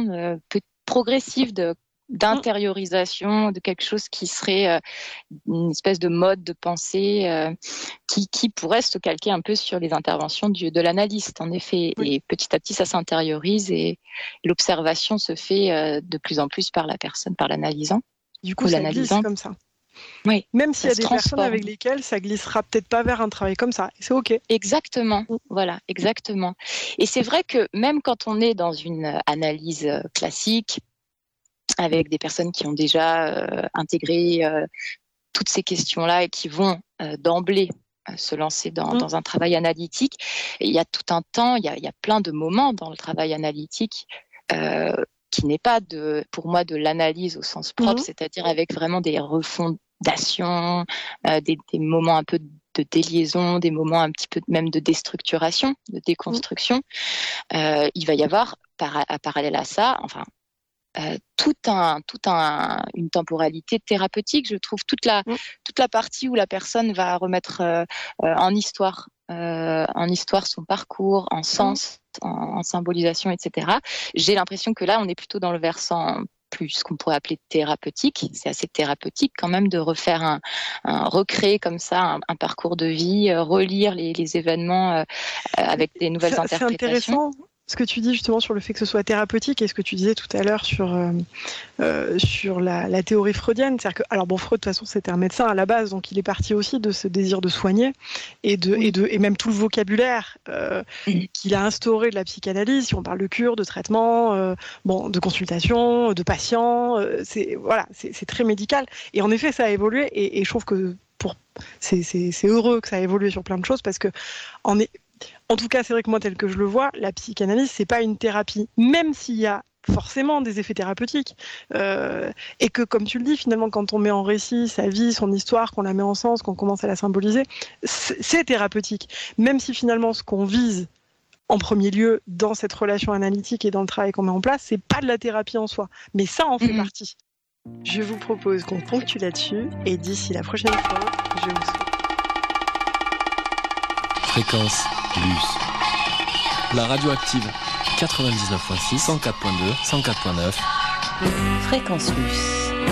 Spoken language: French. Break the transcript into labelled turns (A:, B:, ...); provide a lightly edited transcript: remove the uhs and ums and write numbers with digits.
A: progressive d'intériorisation de quelque chose qui serait une espèce de mode de pensée qui pourrait se calquer un peu sur les interventions de l'analyste, en effet. Oui. Et petit à petit, ça s'intériorise et l'observation se fait de plus en plus par la personne, par l'analysant.
B: Du coup, ça glisse comme ça.
A: Oui,
B: même s'il y a des personnes avec lesquelles ça glissera peut-être pas vers un travail comme ça, c'est ok.
A: Exactement, voilà, exactement. Et c'est vrai que même quand on est dans une analyse classique, avec des personnes qui ont déjà intégré toutes ces questions-là et qui vont d'emblée se lancer dans un travail analytique, et il y a tout un temps, il y a plein de moments dans le travail analytique qui n'est pas pour moi de l'analyse au sens propre, c'est-à-dire avec vraiment des refondations, des moments un peu de déliaison, des moments un petit peu même de déstructuration, de déconstruction. Il va y avoir parallèle à ça, enfin, une temporalité thérapeutique, je trouve, toute la partie où la personne va remettre en histoire son parcours, en sens, en symbolisation, etc. J'ai l'impression que là, on est plutôt dans le versant plus ce qu'on pourrait appeler thérapeutique. C'est assez thérapeutique quand même de refaire recréer comme ça un parcours de vie, relire les événements avec des nouvelles interprétations.
B: C'est intéressant ce que tu dis justement sur le fait que ce soit thérapeutique et ce que tu disais tout à l'heure sur la théorie freudienne. C'est-à-dire que, alors bon, Freud de toute façon c'était un médecin à la base, donc il est parti aussi de ce désir de soigner et même tout le vocabulaire qu'il a instauré de la psychanalyse. Si on parle de cure, de traitement, de consultation, de patient, c'est très médical. Et en effet, ça a évolué et je trouve que c'est heureux que ça a évolué sur plein de choses parce que en tout cas, c'est vrai que moi, tel que je le vois, la psychanalyse, c'est pas une thérapie, même s'il y a forcément des effets thérapeutiques. Et que, comme tu le dis, finalement, quand on met en récit sa vie, son histoire, qu'on la met en sens, qu'on commence à la symboliser, c'est thérapeutique. Même si finalement, ce qu'on vise en premier lieu dans cette relation analytique et dans le travail qu'on met en place, c'est pas de la thérapie en soi. Mais ça en fait partie. Je vous propose qu'on ponctue là-dessus et d'ici la prochaine fois, je vous souhaite.
C: Fréquence Luce. La radioactive 99.6, 104.2, 104.9.
D: Fréquence Luce.